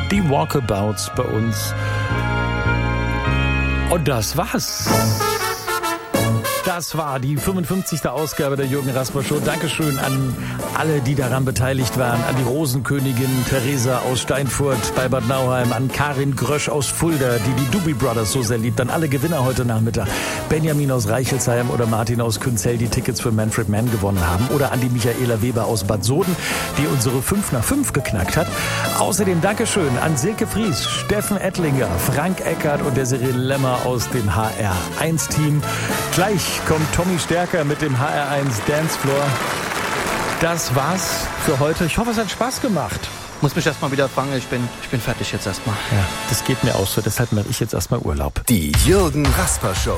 Die Walkabouts bei uns. Und das war's. Das war die 55. Ausgabe der Jürgen Rasper Show. Dankeschön an alle, die daran beteiligt waren. An die Rosenkönigin Theresa aus Steinfurt bei Bad Nauheim. An Karin Grösch aus Fulda, die die Doobie Brothers so sehr liebt. An alle Gewinner heute Nachmittag. Benjamin aus Reichelsheim oder Martin aus Künzell, die Tickets für Manfred Mann gewonnen haben. Oder an die Michaela Weber aus Bad Soden, die unsere 5 nach 5 geknackt hat. Außerdem Dankeschön an Silke Fries, Steffen Ettlinger, Frank Eckert und der Cyril Lemmer aus dem HR1-Team. Gleich kommt Tommy Stärker mit dem HR1 Dancefloor. Das war's für heute. Ich hoffe, es hat Spaß gemacht. Muss mich erstmal wieder fangen. Ich bin fertig jetzt erstmal. Ja, das geht mir auch so. Deshalb mache ich jetzt erstmal Urlaub. Die Jürgen Rasper Show.